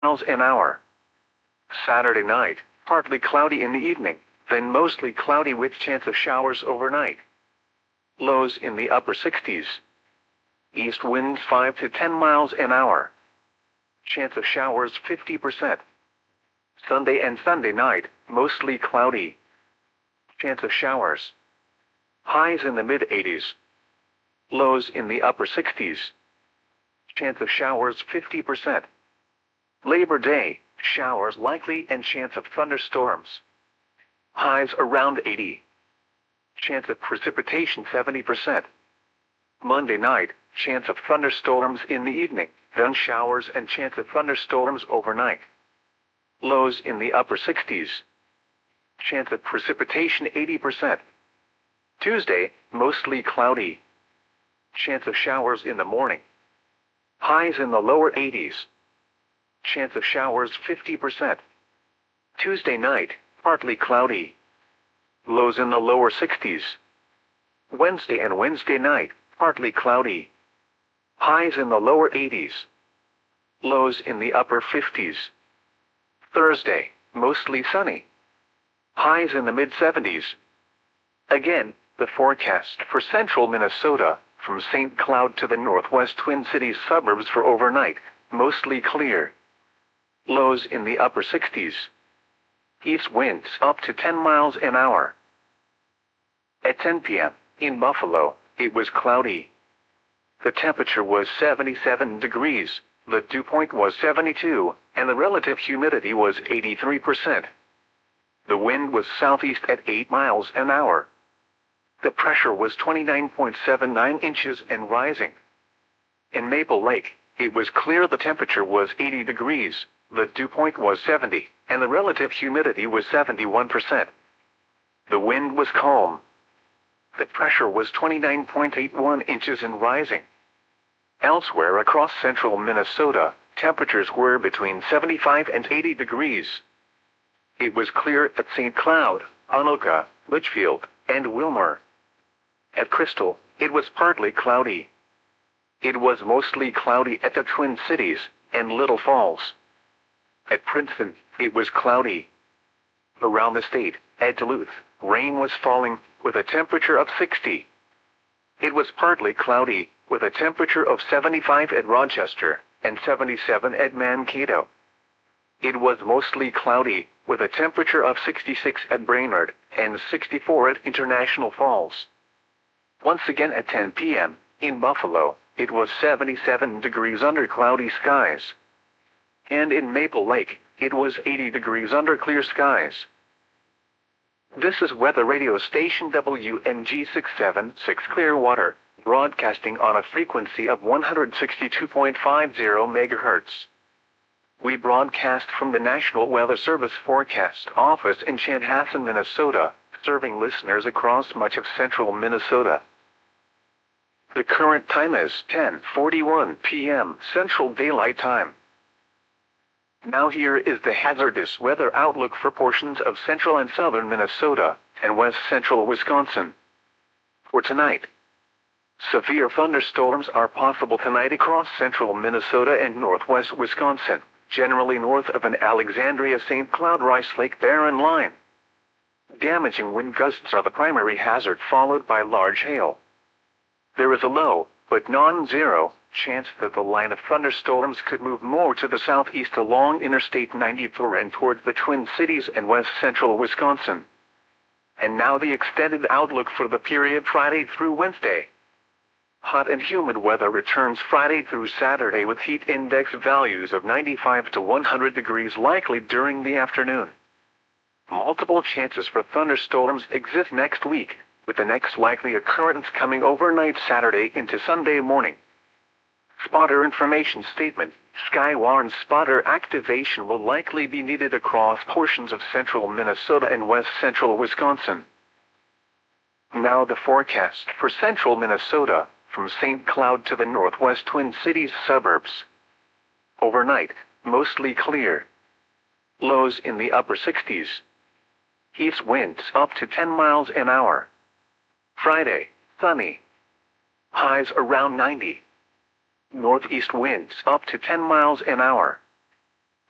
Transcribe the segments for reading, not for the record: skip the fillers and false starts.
miles an hour. Saturday night, partly cloudy in the evening, then mostly cloudy with chance of showers overnight. Lows in the upper 60s. East winds 5 to 10 miles an hour. Chance of showers 50%. Sunday and Sunday night, mostly cloudy. Chance of showers. Highs in the mid-80s. Lows in the upper 60s. Chance of showers 50%. Labor Day, showers likely and chance of thunderstorms. Highs around 80. Chance of precipitation 70%. Monday night, chance of thunderstorms in the evening, then showers and chance of thunderstorms overnight. Lows in the upper 60s. Chance of precipitation 80%. Tuesday, mostly cloudy. Chance of showers in the morning. Highs in the lower 80s. Chance of showers 50%. Tuesday night, partly cloudy. Lows in the lower 60s. Wednesday and Wednesday night, partly cloudy. Highs in the lower 80s. Lows in the upper 50s. Thursday, mostly sunny. Highs in the mid-70s. Again, the forecast for central Minnesota, from St. Cloud to the northwest Twin Cities suburbs for overnight, mostly clear. Lows in the upper 60s. East winds up to 10 miles an hour. At 10 p.m., in Buffalo, it was cloudy. The temperature was 77 degrees, the dew point was 72, and the relative humidity was 83%. The wind was southeast at 8 miles an hour. The pressure was 29.79 inches and rising. In Maple Lake, it was clear. The temperature was 80 degrees, the dew point was 70, and the relative humidity was 71%. The wind was calm. The pressure was 29.81 inches and rising. Elsewhere across central Minnesota, temperatures were between 75 and 80 degrees. It was clear at St. Cloud, Anoka, Litchfield, and Wilmer. At Crystal, it was partly cloudy. It was mostly cloudy at the Twin Cities and Little Falls. At Princeton, it was cloudy. Around the state, at Duluth, rain was falling, with a temperature of 60. It was partly cloudy, with a temperature of 75 at Rochester, and 77 at Mankato. It was mostly cloudy, with a temperature of 66 at Brainerd, and 64 at International Falls. Once again at 10 p.m., in Buffalo, it was 77 degrees under cloudy skies. And in Maple Lake, it was 80 degrees under clear skies. This is weather radio station WMG 676 Clearwater, broadcasting on a frequency of 162.50 MHz. We broadcast from the National Weather Service Forecast Office in Chanhassen, Minnesota, serving listeners across much of central Minnesota. The current time is 10:41 p.m. Central Daylight Time. Now here is the hazardous weather outlook for portions of central and southern Minnesota and west central Wisconsin. For tonight, severe thunderstorms are possible tonight across central Minnesota and northwest Wisconsin, generally north of an Alexandria-St. Cloud-Rice Lake Barren line. Damaging wind gusts are the primary hazard, followed by large hail. There is a low, but non-zero, chance that the line of thunderstorms could move more to the southeast along Interstate 94 and towards the Twin Cities and west central Wisconsin. And now the extended outlook for the period Friday through Wednesday. Hot and humid weather returns Friday through Saturday with heat index values of 95 to 100 degrees likely during the afternoon. Multiple chances for thunderstorms exist next week, with the next likely occurrence coming overnight Saturday into Sunday morning. Spotter information statement: Skywarn spotter activation will likely be needed across portions of central Minnesota and west central Wisconsin. Now the forecast for central Minnesota, from St. Cloud to the northwest Twin Cities suburbs. Overnight, mostly clear. Lows in the upper 60s. East winds up to 10 miles an hour. Friday, sunny. Highs around 90. Northeast winds up to 10 miles an hour.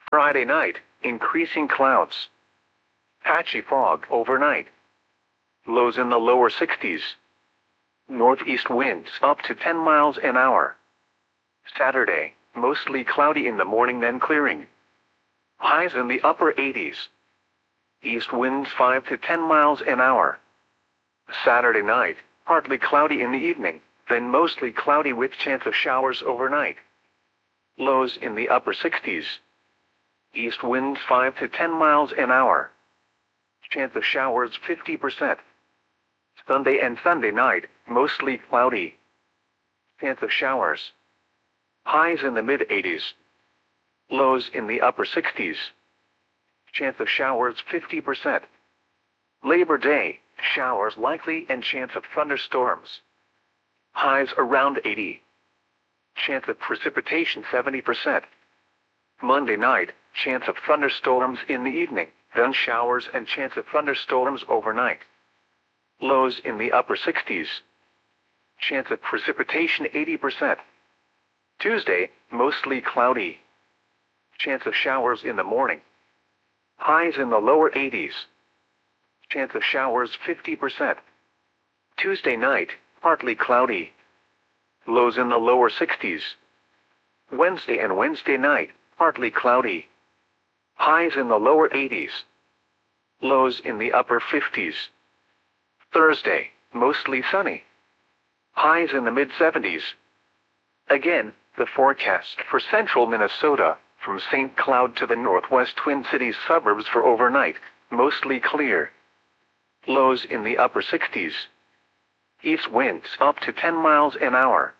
Friday night, increasing clouds. Patchy fog overnight. Lows in the lower 60s. Northeast winds up to 10 miles an hour. Saturday, mostly cloudy in the morning then clearing. Highs in the upper 80s. East winds 5 to 10 miles an hour. Saturday night, partly cloudy in the evening, then mostly cloudy with chance of showers overnight. Lows in the upper 60s. East winds 5 to 10 miles an hour. Chance of showers 50%. Sunday and Sunday night, mostly cloudy. Chance of showers. Highs in the mid-80s. Lows in the upper 60s. Chance of showers 50%. Labor Day, showers likely and chance of thunderstorms. Highs around 80. Chance of precipitation 70%. Monday night, chance of thunderstorms in the evening, then showers and chance of thunderstorms overnight. Lows in the upper 60s. Chance of precipitation 80%. Tuesday, mostly cloudy. Chance of showers in the morning. Highs in the lower 80s. Chance of showers 50%. Tuesday night, partly cloudy. Lows in the lower 60s. Wednesday and Wednesday night, partly cloudy. Highs in the lower 80s. Lows in the upper 50s. Thursday, mostly sunny. Highs in the mid-70s. Again, the forecast for central Minnesota, from St. Cloud to the northwest Twin Cities suburbs for overnight, mostly clear. Lows in the upper 60s. East winds up to 10 miles an hour.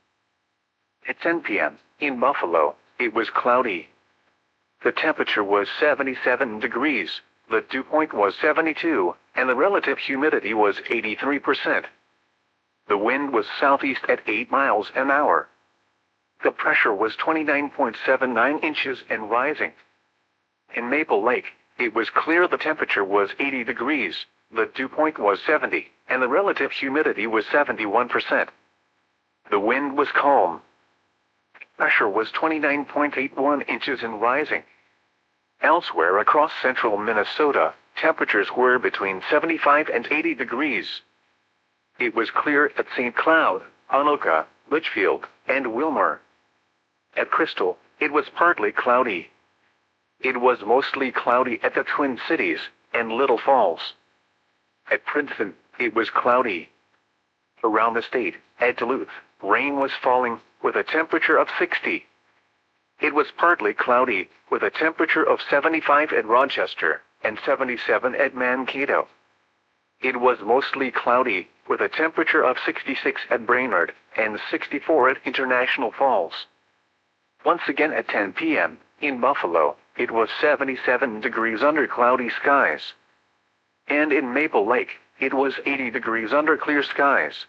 At 10 p.m., in Buffalo, it was cloudy. The temperature was 77 degrees, the dew point was 72, and the relative humidity was 83%. The wind was southeast at 8 miles an hour. The pressure was 29.79 inches and rising. In Maple Lake, it was clear the temperature was 80 degrees, the dew point was 70, and the relative humidity was 71%. The wind was calm. Pressure was 29.81 inches and rising. Elsewhere across central Minnesota, temperatures were between 75 and 80 degrees. It was clear at St. Cloud, Anoka, Litchfield, and Wilmer. At Crystal, it was partly cloudy. It was mostly cloudy at the Twin Cities and Little Falls. At Princeton, it was cloudy. Around the state, at Duluth, rain was falling, with a temperature of 60. It was partly cloudy, with a temperature of 75 at Rochester, and 77 at Mankato. It was mostly cloudy, with a temperature of 66 at Brainerd, and 64 at International Falls. Once again at 10 p.m., in Buffalo, it was 77 degrees under cloudy skies. And in Maple Lake, it was 80 degrees under clear skies.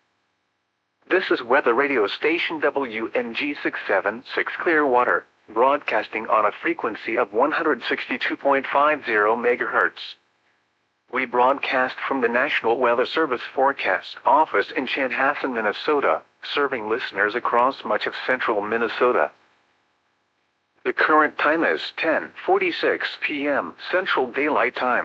This is weather radio station WNG 676 Clearwater, broadcasting on a frequency of 162.50 MHz. We broadcast from the National Weather Service Forecast Office in Chanhassen, Minnesota, serving listeners across much of central Minnesota. The current time is 10:46 p.m. Central Daylight Time.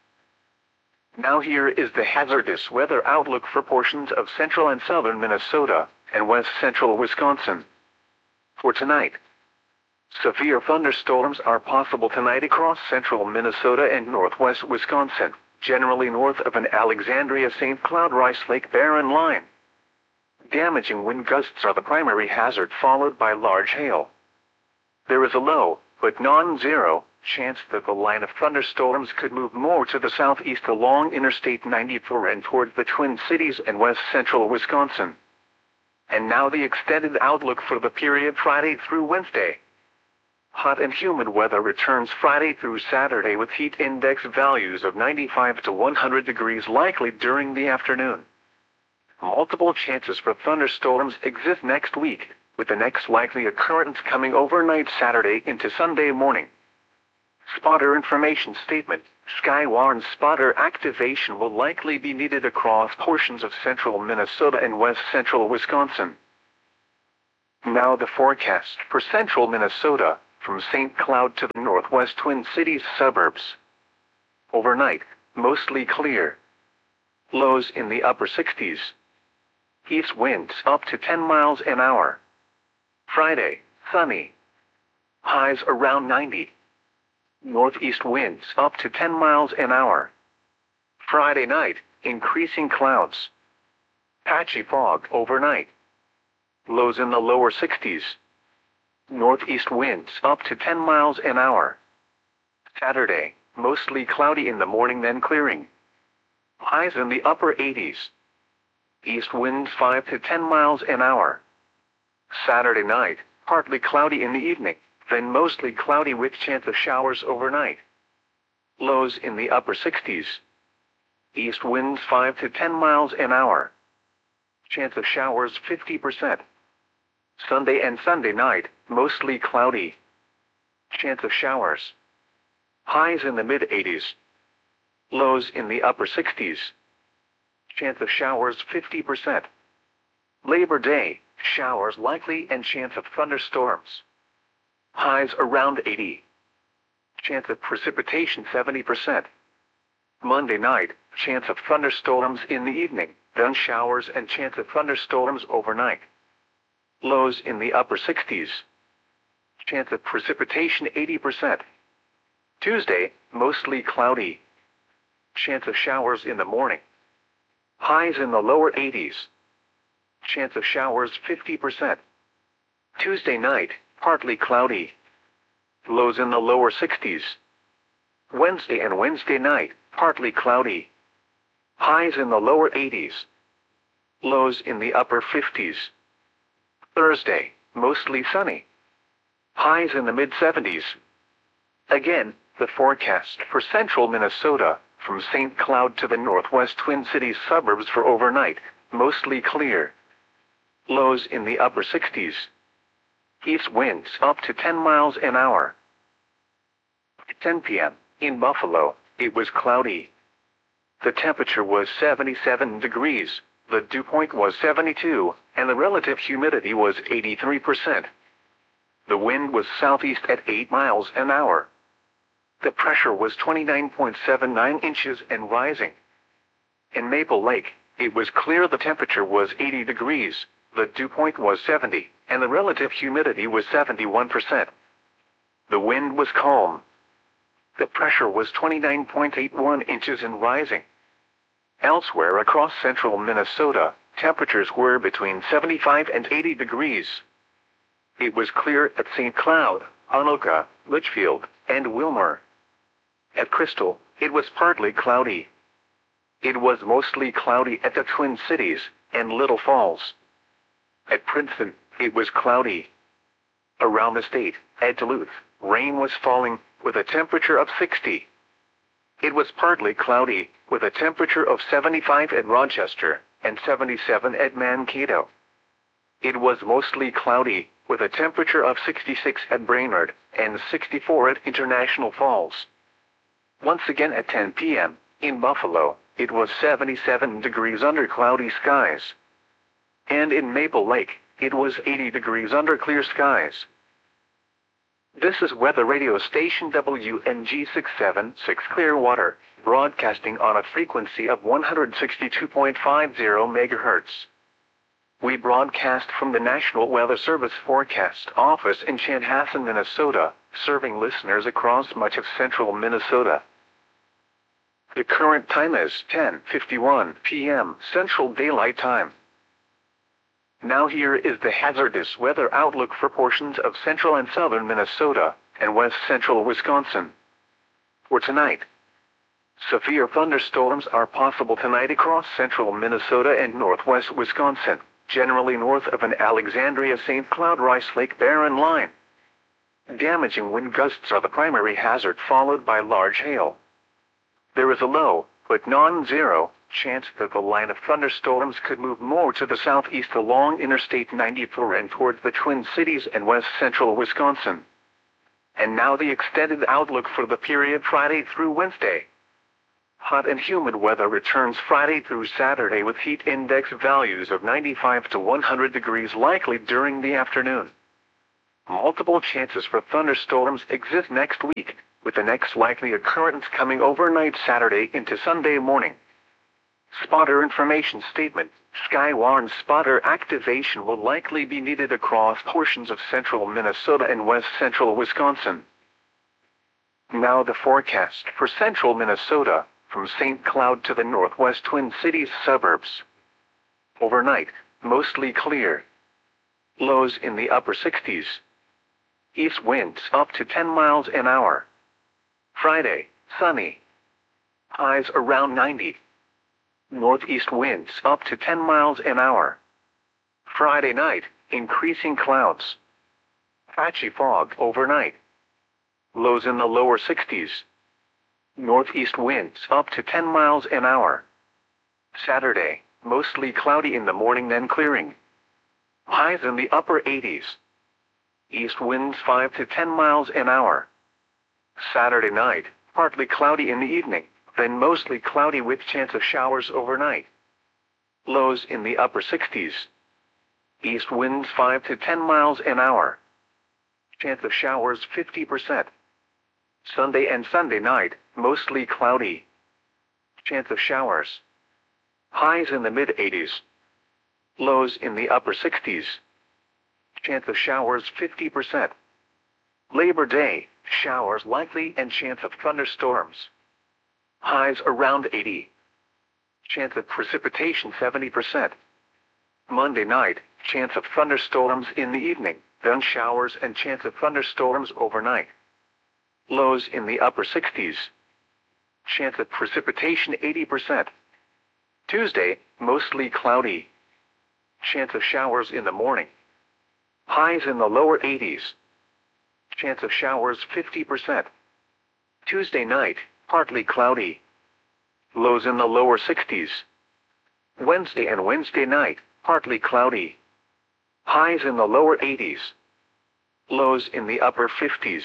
Now here is the hazardous weather outlook for portions of central and southern Minnesota and west central Wisconsin. For tonight, severe thunderstorms are possible tonight across central Minnesota and northwest Wisconsin, generally north of an Alexandria-St. Cloud-Rice Lake Barren line. Damaging wind gusts are the primary hazard, followed by large hail. There is a low, but non-zero, chance that the line of thunderstorms could move more to the southeast along Interstate 94 and towards the Twin Cities and west central Wisconsin. And now the extended outlook for the period Friday through Wednesday. Hot and humid weather returns Friday through Saturday with heat index values of 95 to 100 degrees likely during the afternoon. Multiple chances for thunderstorms exist next week, with the next likely occurrence coming overnight Saturday into Sunday morning. Spotter information statement: Skywarn spotter activation will likely be needed across portions of central Minnesota and west central Wisconsin. Now the forecast for central Minnesota, from St. Cloud to the northwest Twin Cities suburbs. Overnight, mostly clear. Lows in the upper 60s. East winds up to 10 miles an hour. Friday, sunny. Highs around 90. Northeast winds up to 10 miles an hour. Friday night, increasing clouds. Patchy fog overnight. Lows in the lower 60s. Northeast winds up to 10 miles an hour. Saturday, mostly cloudy in the morning then clearing. Highs in the upper 80s. East winds 5 to 10 miles an hour. Saturday night, partly cloudy in the evening, then mostly cloudy with chance of showers overnight. Lows in the upper 60s. East winds 5 to 10 miles an hour. Chance of showers 50%. Sunday and Sunday night, mostly cloudy. Chance of showers. Highs in the mid-80s. Lows in the upper 60s. Chance of showers 50%. Labor Day, showers likely and chance of thunderstorms. Highs around 80. Chance of precipitation 70%. Monday night, chance of thunderstorms in the evening, then showers and chance of thunderstorms overnight. Lows in the upper 60s. Chance of precipitation 80%. Tuesday, mostly cloudy. Chance of showers in the morning. Highs in the lower 80s. Chance of showers 50%. Tuesday night, partly cloudy. Lows in the lower 60s. Wednesday and Wednesday night, partly cloudy. Highs in the lower 80s. Lows in the upper 50s. Thursday, mostly sunny. Highs in the mid-70s. Again, the forecast for central Minnesota, from St. Cloud to the northwest Twin Cities suburbs for overnight, mostly clear. Lows in the upper 60s. East winds up to 10 miles an hour. At 10 p.m., in Buffalo, it was cloudy. The temperature was 77 degrees, the dew point was 72, and the relative humidity was 83%. The wind was southeast at 8 miles an hour. The pressure was 29.79 inches and rising. In Maple Lake, it was clear the temperature was 80 degrees, the dew point was 70, and the relative humidity was 71%. The wind was calm. The pressure was 29.81 inches and rising. Elsewhere across central Minnesota, temperatures were between 75 and 80 degrees. It was clear at St. Cloud, Anoka, Litchfield, and Wilmer. At Crystal, it was partly cloudy. It was mostly cloudy at the Twin Cities and Little Falls. At Princeton, it was cloudy. Around the state, at Duluth, rain was falling, with a temperature of 60. It was partly cloudy, with a temperature of 75 at Rochester, and 77 at Mankato. It was mostly cloudy, with a temperature of 66 at Brainerd, and 64 at International Falls. Once again at 10 p.m., in Buffalo, it was 77 degrees under cloudy skies. And in Maple Lake, it was 80 degrees under clear skies. This is weather radio station WNG 676 Clearwater, broadcasting on a frequency of 162.50 MHz. We broadcast from the National Weather Service Forecast Office in Chanhassen, Minnesota, serving listeners across much of central Minnesota. The current time is 10:51 p.m. Central Daylight Time. Now here is the hazardous weather outlook for portions of central and southern Minnesota and west central Wisconsin. For tonight, severe thunderstorms are possible tonight across central Minnesota and northwest Wisconsin, generally north of an Alexandria-St. Cloud-Rice Lake Barren line. Damaging wind gusts are the primary hazard, followed by large hail. There is a low, but non-zero, chance that the line of thunderstorms could move more to the southeast along Interstate 94 and towards the Twin Cities and west central Wisconsin. And now the extended outlook for the period Friday through Wednesday. Hot and humid weather returns Friday through Saturday with heat index values of 95 to 100 degrees likely during the afternoon. Multiple chances for thunderstorms exist next week, with the next likely occurrence coming overnight Saturday into Sunday morning. Spotter information statement. Skywarn spotter activation will likely be needed across portions of central Minnesota and west central Wisconsin. Now the forecast for central Minnesota, from St. Cloud to the northwest Twin Cities suburbs. Overnight, mostly clear. Lows in the upper 60s. East winds up to 10 miles an hour. Friday, sunny. Highs around 90. Northeast winds up to 10 miles an hour. Friday night, increasing clouds. Patchy fog overnight. Lows in the lower 60s. Northeast winds up to 10 miles an hour. Saturday, mostly cloudy in the morning then clearing. Highs in the upper 80s. East winds 5 to 10 miles an hour. Saturday night, partly cloudy in the evening, then mostly cloudy with chance of showers overnight. Lows in the upper 60s. East winds 5 to 10 miles an hour. Chance of showers 50%. Sunday and Sunday night, mostly cloudy. Chance of showers. Highs in the mid-80s. Lows in the upper 60s. Chance of showers 50%. Labor Day, showers likely and chance of thunderstorms. Highs around 80. Chance of precipitation 70%. Monday night, chance of thunderstorms in the evening, then showers and chance of thunderstorms overnight. Lows in the upper 60s. Chance of precipitation 80%. Tuesday, mostly cloudy. Chance of showers in the morning. Highs in the lower 80s. Chance of showers 50%. Tuesday night, partly cloudy. Lows in the lower 60s. Wednesday and Wednesday night, partly cloudy. Highs in the lower 80s. Lows in the upper 50s.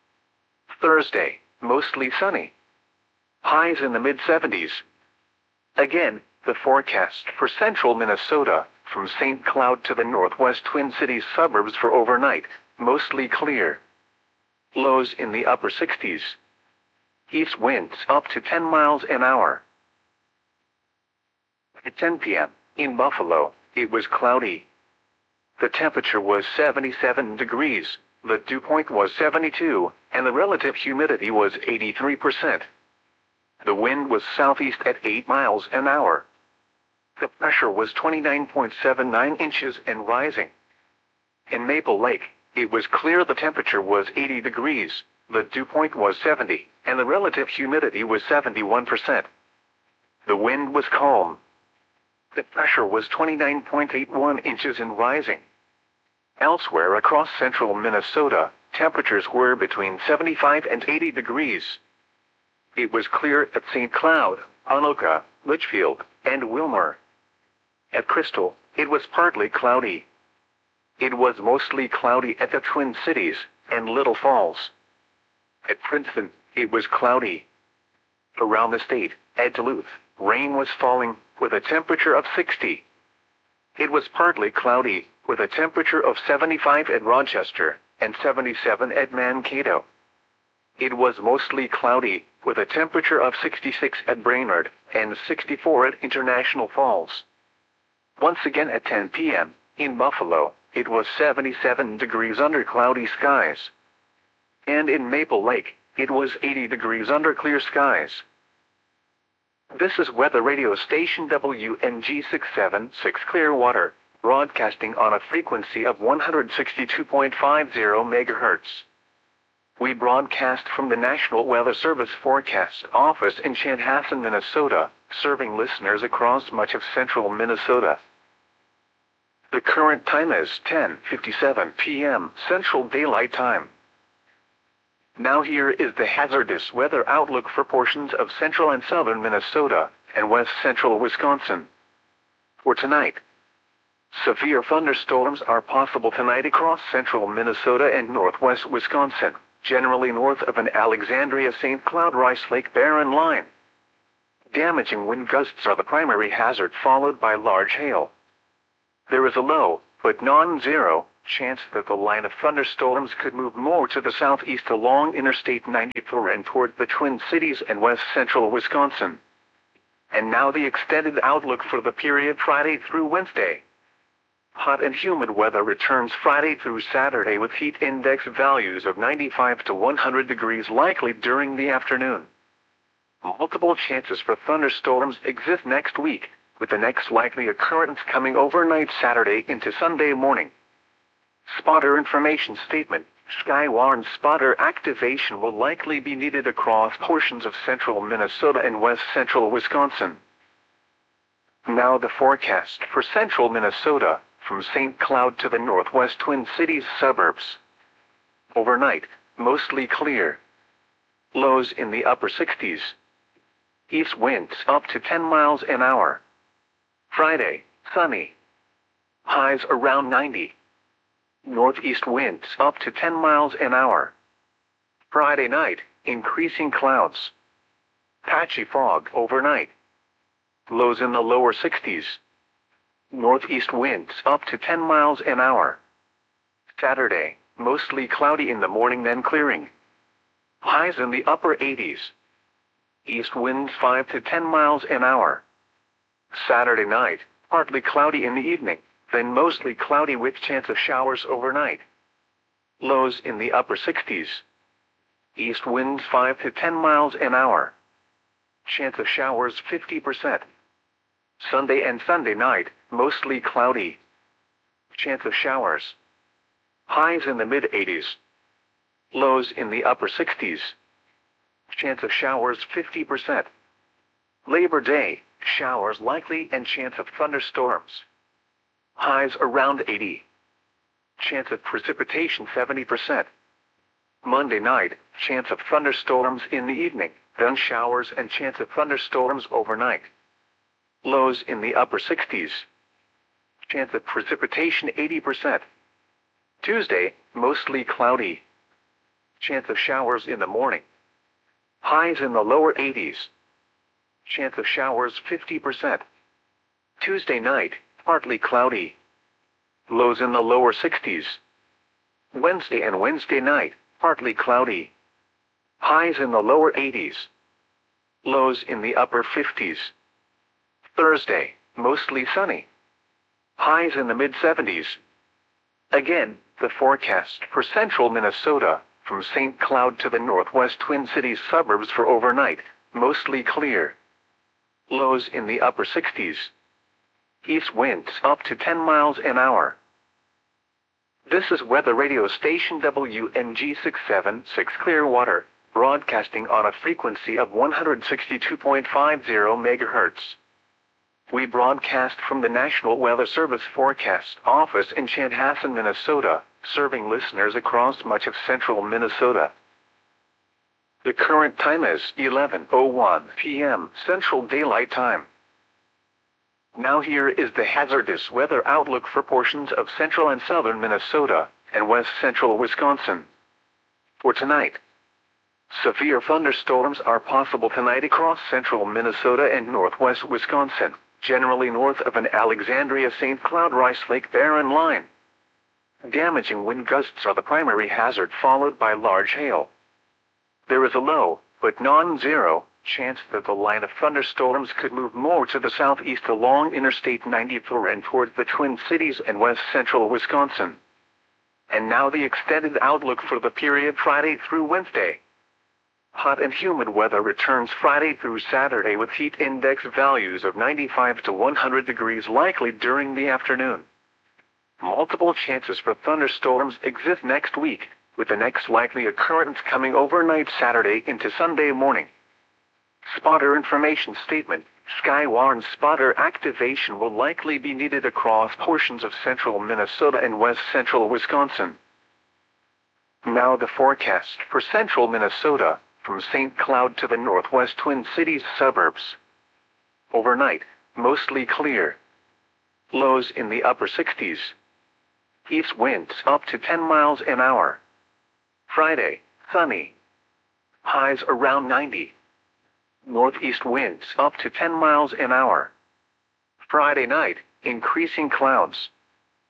Thursday, mostly sunny. Highs in the mid-70s. Again, the forecast for central Minnesota, from St. Cloud to the northwest Twin Cities suburbs for overnight, mostly clear. Lows in the upper 60s. East winds up to 10 miles an hour. At 10 p.m., in Buffalo, it was cloudy. The temperature was 77 degrees, the dew point was 72, and the relative humidity was 83%. The wind was southeast at 8 miles an hour. The pressure was 29.79 inches and rising. In Maple Lake, it was clear the temperature was 80 degrees, the dew point was 70, and the relative humidity was 71%. The wind was calm. The pressure was 29.81 inches and rising. Elsewhere across central Minnesota, temperatures were between 75 and 80 degrees. It was clear at St. Cloud, Anoka, Litchfield, and Wilmer. At Crystal, it was partly cloudy. It was mostly cloudy at the Twin Cities and Little Falls. At Princeton, it was cloudy. Around the state, at Duluth, rain was falling, with a temperature of 60. It was partly cloudy, with a temperature of 75 at Rochester, and 77 at Mankato. It was mostly cloudy, with a temperature of 66 at Brainerd, and 64 at International Falls. Once again at 10 p.m., in Buffalo, it was 77 degrees under cloudy skies. And in Maple Lake, it was 80 degrees under clear skies. This is weather radio station WNG 676 Clearwater, broadcasting on a frequency of 162.50 MHz. We broadcast from the National Weather Service Forecast Office in Chanhassen, Minnesota, serving listeners across much of central Minnesota. The current time is 10:57 p.m. Central Daylight Time. Now here is the hazardous weather outlook for portions of central and southern Minnesota and west central Wisconsin. For tonight, severe thunderstorms are possible tonight across central Minnesota and northwest Wisconsin, generally north of an Alexandria-St. Cloud-Rice Lake Barren line. Damaging wind gusts are the primary hazard, followed by large hail. There is a low, but non-zero, chance that the line of thunderstorms could move more to the southeast along Interstate 94 and toward the Twin Cities and west central Wisconsin. And now the extended outlook for the period Friday through Wednesday. Hot and humid weather returns Friday through Saturday with heat index values of 95 to 100 degrees likely during the afternoon. Multiple chances for thunderstorms exist next week, with the next likely occurrence coming overnight Saturday into Sunday morning. Spotter information statement. Skywarn spotter activation will likely be needed across portions of central Minnesota and west central Wisconsin. Now the forecast for central Minnesota, from St. Cloud to the northwest Twin Cities suburbs. Overnight, mostly clear. Lows in the upper 60s. East winds up to 10 miles an hour. Friday, sunny. Highs around 90. Northeast winds up to 10 miles an hour. Friday night, increasing clouds. Patchy fog overnight. Lows in the lower 60s. Northeast winds up to 10 miles an hour. Saturday, mostly cloudy in the morning then clearing. Highs in the upper 80s. East winds 5 to 10 miles an hour. Saturday night, partly cloudy in the evening, then mostly cloudy with chance of showers overnight. Lows in the upper 60s. East winds 5 to 10 miles an hour. Chance of showers 50%. Sunday and Sunday night, mostly cloudy. Chance of showers. Highs in the mid-80s. Lows in the upper 60s. Chance of showers 50%. Labor Day, showers likely and chance of thunderstorms. Highs around 80. Chance of precipitation 70%. Monday night, chance of thunderstorms in the evening, then showers and chance of thunderstorms overnight. Lows in the upper 60s. Chance of precipitation 80%. Tuesday, mostly cloudy. Chance of showers in the morning. Highs in the lower 80s. Chance of showers 50%. Tuesday night, partly cloudy. Lows in the lower 60s. Wednesday and Wednesday night, partly cloudy. Highs in the lower 80s. Lows in the upper 50s. Thursday, mostly sunny. Highs in the mid-70s. Again, the forecast for central Minnesota, from St. Cloud to the northwest Twin Cities suburbs for overnight, mostly clear. Lows in the upper 60s. East winds up to 10 miles an hour. This is weather radio station WNG 676 Clearwater, broadcasting on a frequency of 162.50 MHz. We broadcast from the National Weather Service Forecast Office in Chanhassen, Minnesota, serving listeners across much of central Minnesota. The current time is 11:01 p.m. Central Daylight Time. Now here is the hazardous weather outlook for portions of central and southern Minnesota and west central Wisconsin. For tonight, severe thunderstorms are possible tonight across central Minnesota and northwest Wisconsin, generally north of an Alexandria-St. Cloud-Rice Lake Barren line. Damaging wind gusts are the primary hazard, followed by large hail. There is a low, but non-zero, chance that the line of thunderstorms could move more to the southeast along Interstate 94 and toward the Twin Cities and west central Wisconsin. And now the extended outlook for the period Friday through Wednesday. Hot and humid weather returns Friday through Saturday with heat index values of 95 to 100 degrees likely during the afternoon. Multiple chances for thunderstorms exist next week, with the next likely occurrence coming overnight Saturday into Sunday morning. Spotter information statement. Skywarn spotter activation will likely be needed across portions of central Minnesota and west central Wisconsin. Now the forecast for central Minnesota, from St. Cloud to the northwest Twin Cities suburbs. Overnight, mostly clear. Lows in the upper 60s. East winds up to 10 miles an hour. Friday, sunny. Highs around 90. Northeast winds up to 10 miles an hour. Friday night, increasing clouds.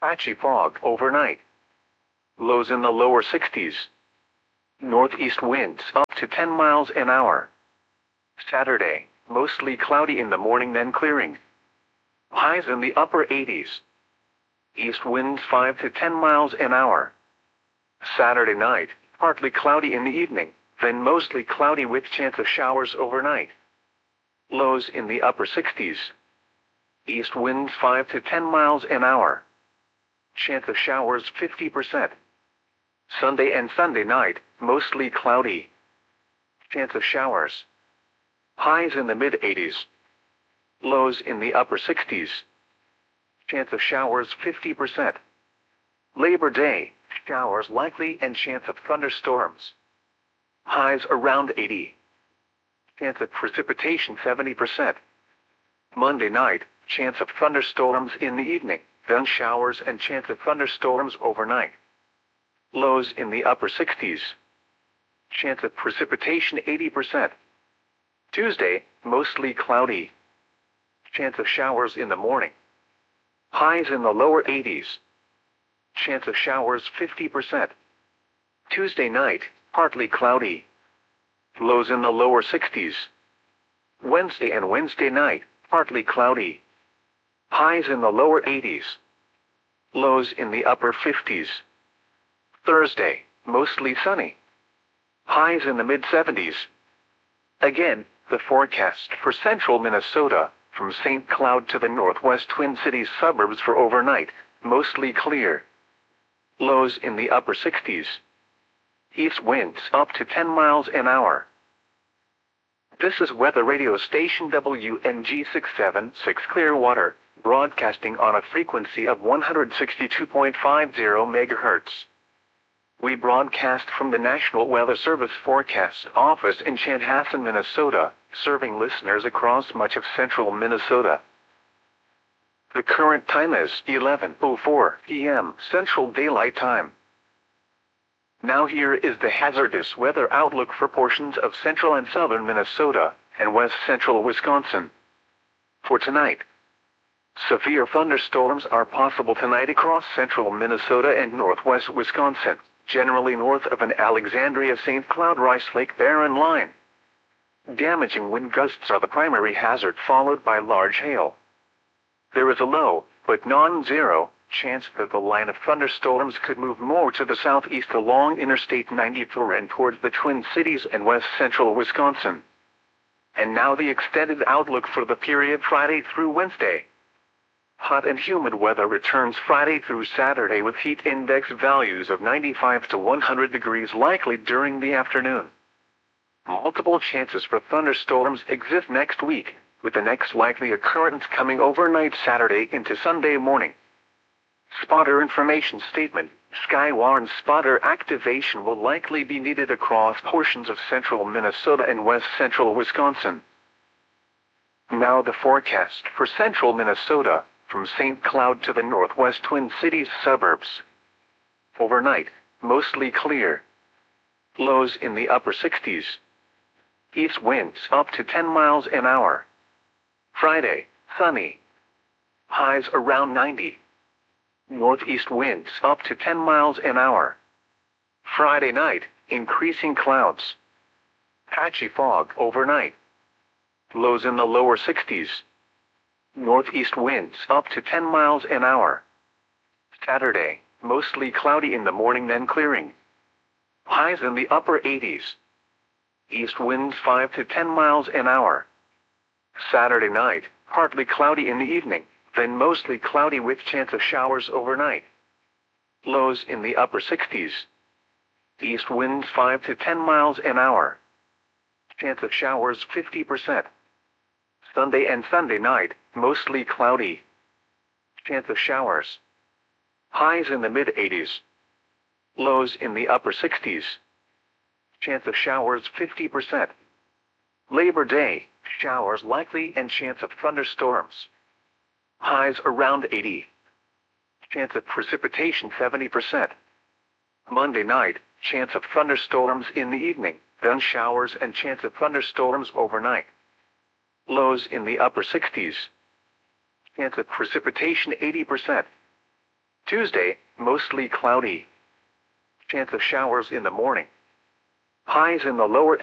Patchy fog overnight. Lows in the lower 60s. Northeast winds up to 10 miles an hour. Saturday, mostly cloudy in the morning then clearing. Highs in the upper 80s. East winds 5 to 10 miles an hour. Saturday night, partly cloudy in the evening, then mostly cloudy with chance of showers overnight. Lows in the upper 60s. East winds 5 to 10 miles an hour. Chance of showers 50%. Sunday and Sunday night, mostly cloudy. Chance of showers. Highs in the mid-80s. Lows in the upper 60s. Chance of showers 50%. Labor Day, showers likely and chance of thunderstorms. Highs around 80. Chance of precipitation 70%. Monday night, chance of thunderstorms in the evening, then showers and chance of thunderstorms overnight. Lows in the upper 60s. Chance of precipitation 80%. Tuesday, mostly cloudy. Chance of showers in the morning. Highs in the lower 80s. Chance of showers 50%. Tuesday night, partly cloudy. Lows in the lower 60s. Wednesday and Wednesday night, partly cloudy. Highs in the lower 80s. Lows in the upper 50s. Thursday, mostly sunny. Highs in the mid-70s. Again, the forecast for central Minnesota, from St. Cloud to the northwest Twin Cities suburbs for overnight, mostly clear. Lows in the upper 60s. East winds up to 10 miles an hour. This is weather radio station WNG 676 Clearwater, broadcasting on a frequency of 162.50 MHz. We broadcast from the National Weather Service Forecast Office in Chanhassen, Minnesota, serving listeners across much of central Minnesota. The current time is 11:04 p.m. Central Daylight Time. Now here is the hazardous weather outlook for portions of central and southern Minnesota and west central Wisconsin. For tonight, severe thunderstorms are possible tonight across central Minnesota and northwest Wisconsin, generally north of an Alexandria-St. Cloud-Rice Lake Barren line. Damaging wind gusts are the primary hazard, followed by large hail. There is a low, but non-zero, chance that the line of thunderstorms could move more to the southeast along Interstate 94 and towards the Twin Cities and west central Wisconsin. And now the extended outlook for the period Friday through Wednesday. Hot and humid weather returns Friday through Saturday with heat index values of 95 to 100 degrees likely during the afternoon. Multiple chances for thunderstorms exist next week, with the next likely occurrence coming overnight Saturday into Sunday morning. Spotter information statement: Skywarn spotter activation will likely be needed across portions of central Minnesota and west central Wisconsin. Now the forecast for central Minnesota, from St. Cloud to the northwest Twin Cities suburbs. Overnight, mostly clear. Lows in the upper 60s. East winds up to 10 miles an hour. Friday, sunny. Highs around 90. Northeast winds up to 10 miles an hour. Friday night, increasing clouds. Patchy fog overnight. Lows in the lower 60s. Northeast winds up to 10 miles an hour. Saturday, mostly cloudy in the morning then clearing. Highs in the upper 80s. East winds 5 to 10 miles an hour. Saturday night, partly cloudy in the evening, then mostly cloudy with chance of showers overnight. Lows in the upper 60s. East winds 5 to 10 miles an hour. Chance of showers 50%. Sunday and Sunday night, mostly cloudy. Chance of showers. Highs in the mid-80s. Lows in the upper 60s. Chance of showers 50%. Labor Day, showers likely and chance of thunderstorms. Highs around 80. Chance of precipitation 70%. Monday night, chance of thunderstorms in the evening, then showers and chance of thunderstorms overnight. Lows in the upper 60s. Chance of precipitation 80%. Tuesday, mostly cloudy. Chance of showers in the morning. Highs in the lower